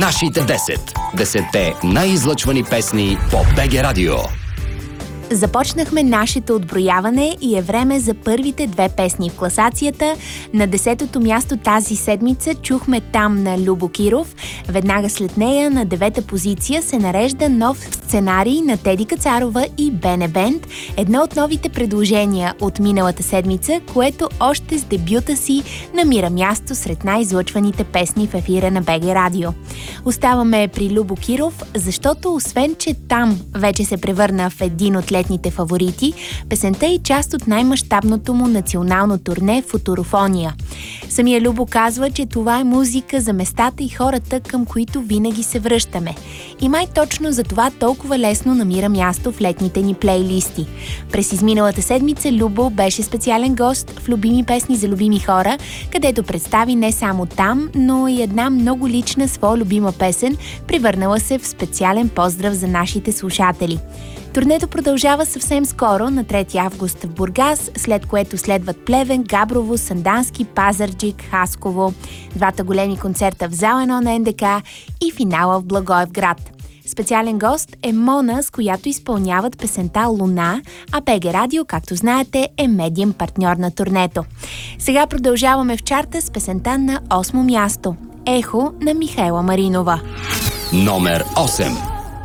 Нашите 10. 10-те най-излъчвани песни по БГ Радио. Започнахме нашето отброяване и е време за първите две песни в класацията. На 10-то място тази седмица чухме "Там" на Любо Киров. Веднага след нея на 9-та позиция се нарежда нов сценарий на Теди Кацарова и Бене Бенд. Едно от новите предложения от миналата седмица, което още с дебюта си намира място сред най-излъчваните песни в ефира на БГ Радио. Оставаме при Любо Киров, защото освен, че "Там" вече се превърна в един от летните фаворити, песента е част от най-мащабното му национално турне "Футурофония". Самия Любо казва, че това е музика за местата и хората, към които винаги се връщаме. И май точно за това толкова лесно намира място в летните ни плейлисти. През изминалата седмица Любо беше специален гост в "Любими песни за любими хора", където представи не само "Там", но и една много лична своя любима песен, превърнала се в специален поздрав за нашите слушатели. Турнето продължава съвсем скоро, на 3 август в Бургас, след което следват Плевен, Габрово, Сандански, Пазарджик, Хасково, двата големи концерта в зал 1 на НДК и финала в Благоевград. Специален гост е Мона, с която изпълняват песента "Луна", а БГ Радио, както знаете, е медиен партньор на турнето. Сега продължаваме в чарта с песента на 8-мо място "Ехо" на Михаела Маринова. Номер 8.